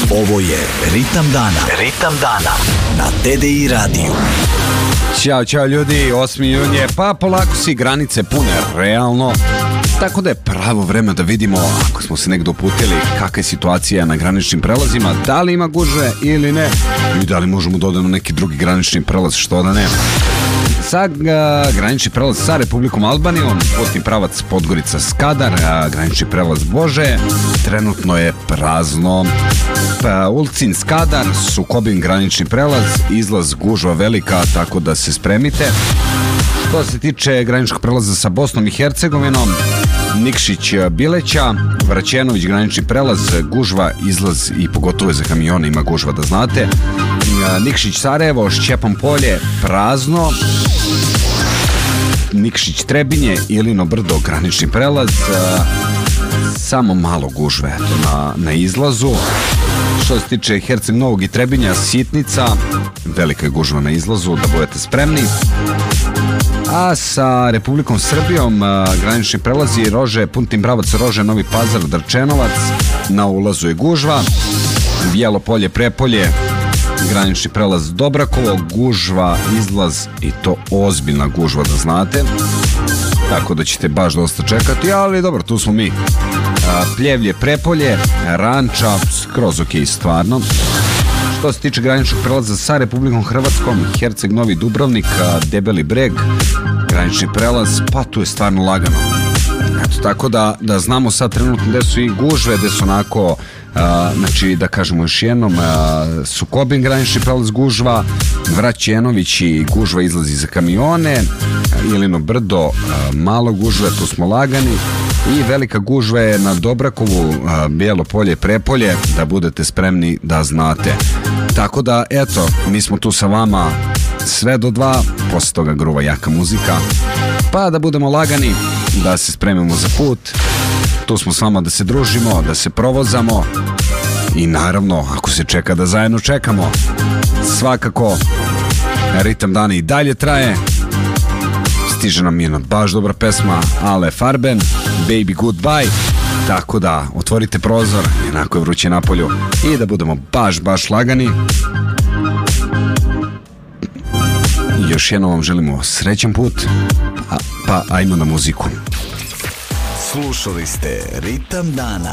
Ovo je Ritam dana. Ritam dana na TDI radiju. Ćao ljudi, 8. jun je, pa polako si granice pune, realno. Tako da je pravo vreme da vidimo, ako smo se negdje uputili, kakva je situacija na graničnim prelazima, da li ima gužve ili ne, i da li možemo dodati neki drugi granični prelaz, što da ne. Sa granični prelaz sa Republikom Albanijom, putni pravac Podgorica-Skadar, granični prelaz Bože, trenutno je prazno. Ulcin-Skadar, Sukobin granični prelaz, izlaz gužva velika, tako da se spremite. Što se tiče graničnog prelaza sa Bosnom i Hercegovinom, Nikšić-Bileća, Vraćenović granični prelaz, gužva, izlaz i pogotovo za kamione ima gužva, da znate. Nikšić-Sarajevo, Šćepan polje, prazno. Nikšić-Trebinje, Ilino brdo, granični prelaz, samo malo gužve na izlazu. Što se tiče Herceg Novog i Trebinja, Sitnica, velika je gužva na izlazu, da budete spremni. A sa Republikom Srbijom granični prelazi Rože, putni pravac Rože, Novi Pazar, Drčenovac, na ulazu je gužva. Bijelo polje, Prepolje, granični prelaz Dobrakovo, gužva, izlaz i to ozbiljna gužva, da znate. Tako da ćete baš dosta čekati, ali dobro, tu smo mi. Pljevlje, Prepolje, Ranča, skroz ok, stvarno. Što se tiče graničnog prelaza sa Republikom Hrvatskom, Herceg Novi Dubrovnik, Debeli Breg, granični prelaz, pa tu je stvarno lagano. Eto, tako da znamo sad trenutno gde su i gužve, gde su onako, znači da kažemo još jednom, Sukobin granični prelaz gužva, Vraćenović i gužva izlazi za kamione, Ilino brdo, malo gužve, tu smo lagani. I velika gužva je na Dobrakovu, Bijelo polje, Prepolje, da budete spremni, da znate. Tako da, eto, mi smo tu sa vama sve do 2, posle toga gruva jaka muzika, pa da budemo lagani, da se spremimo za put. Tu smo s vama da se družimo, da se provozamo i naravno, ako se čeka, da zajedno čekamo. Svakako, ritam dana i dalje traje. Stiže nam jedna baš dobra pesma Ale Farben, Baby Goodbye, tako da otvorite prozor, jednako je vruće napolju, i da budemo baš lagani. Još jednom vam želimo srećan put, pa ajmo na muziku. Slušali ste Ritam dana.